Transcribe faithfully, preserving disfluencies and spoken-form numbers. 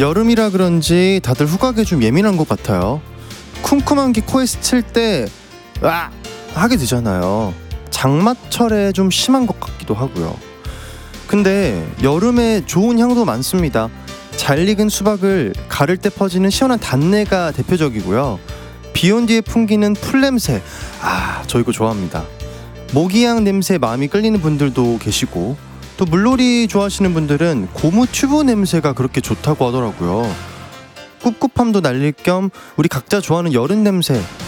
여름이라 그런지 다들 후각에 좀 예민한 것 같아요. 쿰쿰한 게 코에 스칠 때 와! 하게 되잖아요. 장마철에 좀 심한 것 같기도 하고요. 근데 여름에 좋은 향도 많습니다. 잘 익은 수박을 가를 때 퍼지는 시원한 단내가 대표적이고요. 비온 뒤에 풍기는 풀냄새, 아, 저 이거 좋아합니다. 모기향 냄새에 마음이 끌리는 분들도 계시고, 또 물놀이 좋아하시는 분들은 고무 튜브 냄새가 그렇게 좋다고 하더라고요. 꿉꿉함도 날릴 겸 우리 각자 좋아하는 여름 냄새